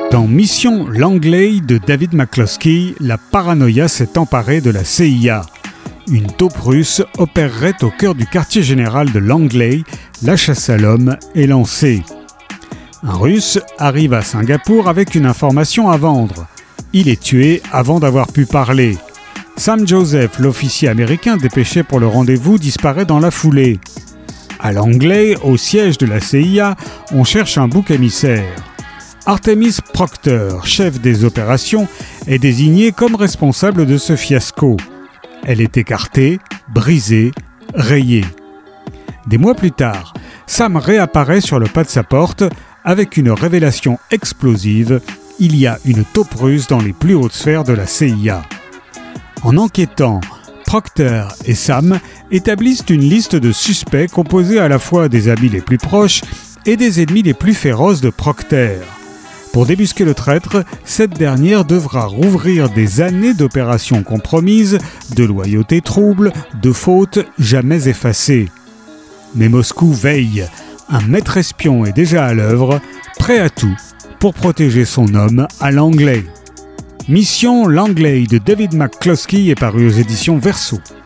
Dans Mission Langley de David McCloskey, la paranoïa s'est emparée de la CIA. Une taupe russe opérerait au cœur du quartier général de Langley. La chasse à l'homme est lancée. Un Russe arrive à Singapour avec une information à vendre. Il est tué avant d'avoir pu parler. Sam Joseph, l'officier américain dépêché pour le rendez-vous, disparaît dans la foulée. À Langley, au siège de la CIA, on cherche un bouc émissaire. Artemis Proctor, chef des opérations, est désignée comme responsable de ce fiasco. Elle est écartée, brisée, rayée. Des mois plus tard, Sam réapparaît sur le pas de sa porte avec une révélation explosive. Il y a une taupe russe dans les plus hautes sphères de la CIA. En enquêtant, Proctor et Sam établissent une liste de suspects composée à la fois des amis les plus proches et des ennemis les plus féroces de Proctor. Pour débusquer le traître, cette dernière devra rouvrir des années d'opérations compromises, de loyauté trouble, de fautes jamais effacées. Mais Moscou veille. Un maître espion est déjà à l'œuvre, prêt à tout pour protéger son homme à Langley. Mission Langley de David McCloskey est paru aux éditions Verso.